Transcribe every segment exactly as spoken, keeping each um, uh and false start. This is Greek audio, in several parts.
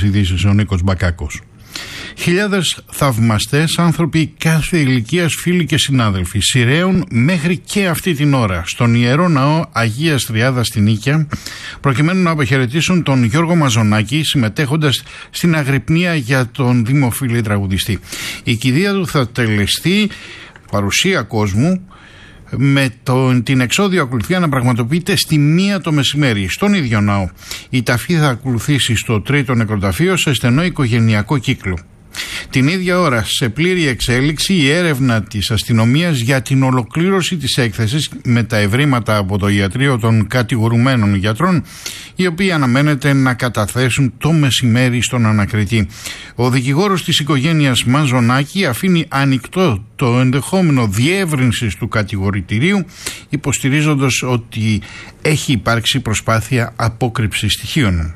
ειδήσεις ο Νίκος Μπακάκος. Χιλιάδες θαυμαστές άνθρωποι κάθε ηλικίας, φίλοι και συνάδελφοι, σειραίων μέχρι και αυτή την ώρα στον Ιερό Ναό Αγίας Τριάδας στην Νίκαια, προκειμένου να αποχαιρετήσουν τον Γιώργο Μαζονάκη, συμμετέχοντας στην αγρυπνία για τον δημοφιλή τραγουδιστή. Η κηδεία του θα τελεστεί παρουσία κόσμου, με τον, την εξώδιο ακολουθία να πραγματοποιείται στη μία το μεσημέρι στον ίδιο ναό. Η ταφή θα ακολουθήσει στο τρίτο νεκροταφείο σε στενό οικογενειακό κύκλο. Την ίδια ώρα, σε πλήρη εξέλιξη, η έρευνα της αστυνομίας για την ολοκλήρωση της έκθεσης με τα ευρήματα από το ιατρείο των κατηγορουμένων γιατρών, οι οποίοι αναμένεται να καταθέσουν το μεσημέρι στον ανακριτή. Ο δικηγόρος της οικογένειας Μαζονάκη αφήνει ανοιχτό το ενδεχόμενο διεύρυνσης του κατηγορητηρίου, υποστηρίζοντας ότι έχει υπάρξει προσπάθεια απόκρυψης στοιχείων.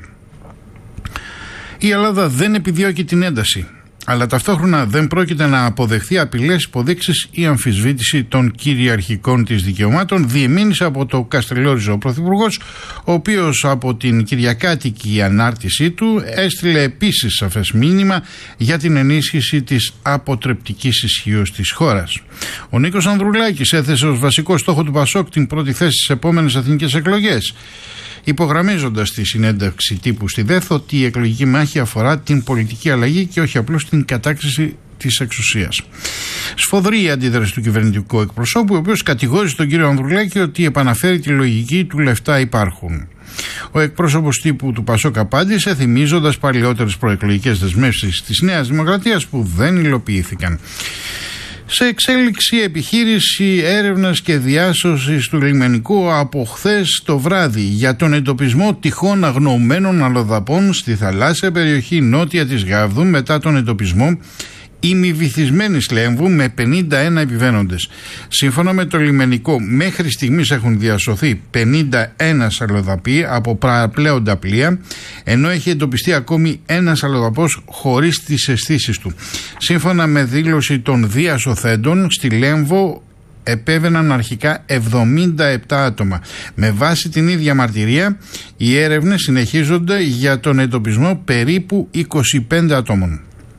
Η Ελλάδα δεν επιδιώκει την ένταση, αλλά ταυτόχρονα δεν πρόκειται να αποδεχθεί απειλές, υποδείξεις ή αμφισβήτηση των κυριαρχικών της δικαιωμάτων, διεμήνυσε από το Καστελόριζο ο Πρωθυπουργός, ο οποίος από την κυριακάτικη ανάρτησή του έστειλε επίσης σαφές μήνυμα για την ενίσχυση της αποτρεπτικής ισχύως της χώρας. Ο Νίκος Ανδρουλάκης έθεσε ως βασικό στόχο του Πασόκ την πρώτη θέση στις επόμενες εθνικές εκλογές, υπογραμμίζοντας τη συνέντευξη τύπου στη ΔΕΘ ότι η εκλογική μάχη αφορά την πολιτική αλλαγή και όχι απλώς την κατάκτηση της εξουσίας. Σφοδρή η αντίδραση του κυβερνητικού εκπροσώπου, ο οποίος κατηγόρησε τον κύριο Ανδρουλάκη ότι επαναφέρει τη λογική του «λεφτά υπάρχουν». Ο εκπρόσωπος τύπου του Πασόκ απάντησε, θυμίζοντας παλαιότερες προεκλογικές δεσμεύσεις της Νέας Δημοκρατίας που δεν υλοποιήθηκαν. Σε εξέλιξη επιχείρηση έρευνας και διάσωσης του λιμενικού από χθες το βράδυ για τον εντοπισμό τυχόν αγνοωμένων αλλοδαπών στη θαλάσσια περιοχή νότια της Γάβδου μετά τον εντοπισμό ημιβυθισμένης Λέμβου με πενήντα ένα επιβαίνοντες. Σύμφωνα με το λιμενικό, μέχρι στιγμής έχουν διασωθεί πενήντα ένα αλλοδαποί από παραπλέοντα πλοία, ενώ έχει εντοπιστεί ακόμη ένας αλλοδαπός χωρίς τις αισθήσεις του. Σύμφωνα με δήλωση των διασωθέντων, στη Λέμβο επέβαιναν αρχικά εβδομήντα επτά άτομα. Με βάση την ίδια μαρτυρία, οι έρευνες συνεχίζονται για τον εντοπισμό περίπου είκοσι πέντε ατόμων.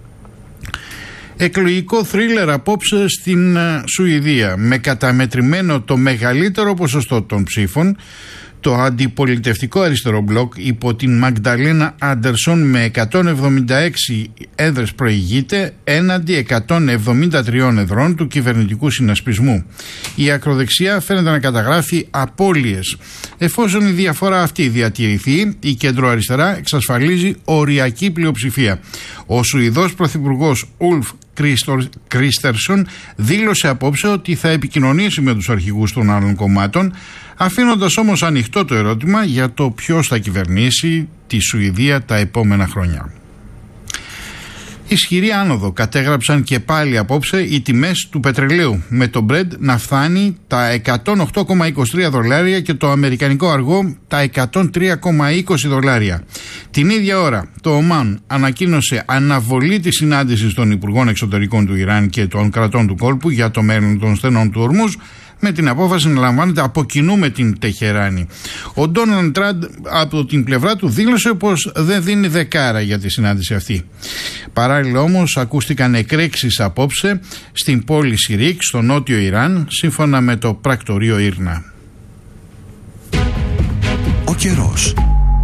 Εκλογικό θρίλερ απόψε στην Σουηδία, με καταμετρημένο το μεγαλύτερο ποσοστό των ψήφων. Το αντιπολιτευτικό αριστερό μπλοκ υπό την Μαγνταλένα Άντερσον με εκατόν εβδομήντα έξι έδρες προηγείται έναντι εκατόν εβδομήντα τρία εδρών του κυβερνητικού συνασπισμού. Η ακροδεξιά φαίνεται να καταγράφει απώλειες. Εφόσον η διαφορά αυτή διατηρηθεί, η κεντροαριστερά εξασφαλίζει οριακή πλειοψηφία. Ο Σουηδός πρωθυπουργός Ουλφ Κρίστερσον δήλωσε απόψε ότι θα επικοινωνήσει με τους αρχηγούς των άλλων κομμάτων, αφήνοντας όμως ανοιχτό το ερώτημα για το ποιος θα κυβερνήσει τη Σουηδία τα επόμενα χρόνια. Ισχυρή άνοδο κατέγραψαν και πάλι απόψε οι τιμές του πετρελαίου, με το Brent να φτάνει τα εκατόν οκτώ κόμμα είκοσι τρία δολάρια και το αμερικανικό αργό τα εκατόν τρία κόμμα είκοσι δολάρια. Την ίδια ώρα το Ομάν ανακοίνωσε αναβολή της συνάντησης των Υπουργών Εξωτερικών του Ιράν και των κρατών του κόλπου για το μέλλον των στενών του Ορμούζ, με την απόφαση να λαμβάνεται από κοινού με την Τεχεράνη. Ο Ντόναλντ Τραντ από την πλευρά του δήλωσε πως δεν δίνει δεκάρα για τη συνάντηση αυτή. Παράλληλα όμως ακούστηκαν εκρήξεις απόψε στην πόλη Σιρίκ στο νότιο Ιράν, σύμφωνα με το πρακτορείο Ήρνα. Ο καιρός.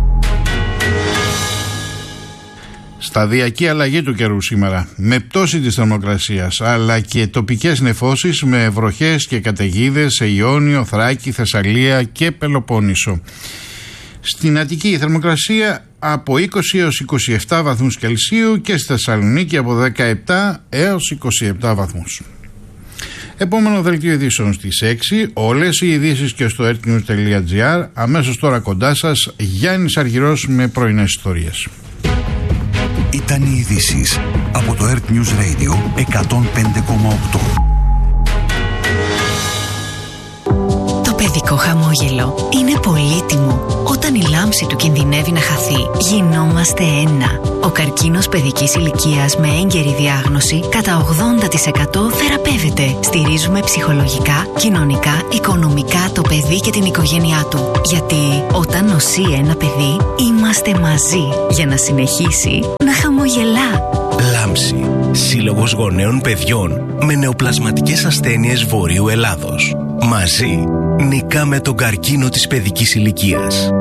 Σταδιακή αλλαγή του καιρού σήμερα, με πτώση της θερμοκρασίας, αλλά και τοπικές νεφώσεις με βροχές και καταιγίδες σε Ιόνιο, Θράκη, Θεσσαλία και Πελοπόννησο. Στην Αττική η θερμοκρασία από είκοσι έως είκοσι επτά βαθμούς Κελσίου και στη Θεσσαλονίκη από δεκαεπτά έως είκοσι επτά βαθμούς. Επόμενο δελτίο ειδήσεων στις έξι, όλες οι ειδήσεις και στο ertnews τελεία gr. Αμέσως τώρα κοντά σας, Γιάννης Αργυρός με πρωινές ιστορίες. Ήταν οι ειδήσεις από το Earth News Radio εκατόν πέντε κόμμα οκτώ. παιδικό χαμόγελο είναι πολύτιμο. Όταν η λάμψη του κινδυνεύει να χαθεί, γινόμαστε ένα. Ο καρκίνος παιδικής ηλικίας με έγκαιρη διάγνωση κατά ογδόντα τοις εκατό θεραπεύεται. Στηρίζουμε ψυχολογικά, κοινωνικά, οικονομικά το παιδί και την οικογένειά του. Γιατί όταν νοσεί ένα παιδί, είμαστε μαζί για να συνεχίσει να χαμογελά. Λάμψη. Σύλλογος Γονέων Παιδιών με νεοπλασματικές ασθένειες Βορείου Ελλάδος. Μαζί νικάμε τον καρκίνο της παιδικής ηλικίας.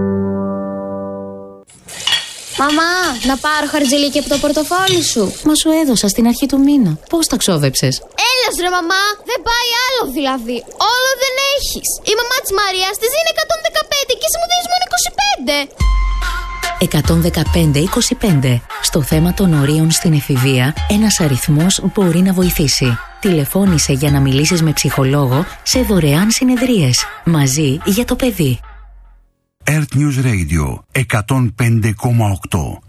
Μαμά, να πάρω χαρτζηλίκι από το πορτοφόλι σου. Μα σου έδωσα στην αρχή του μήνα. Πώς τα ξόδεψες? Έλας ρε μαμά, δεν πάει άλλο δηλαδή. Όλο δεν έχεις. Η μαμά της Μαρίας της δίνει εκατόν δεκαπέντε και εσύ μου δίνεις μόνο είκοσι πέντε. εκατόν δεκαπέντε είκοσι πέντε. Στο θέμα των ορίων στην εφηβεία, ένας αριθμός μπορεί να βοηθήσει. Τηλεφώνησε για να μιλήσεις με ψυχολόγο σε δωρεάν συνεδρίες. Μαζί για το παιδί. Earth News Radio εκατόν πέντε κόμμα οκτώ.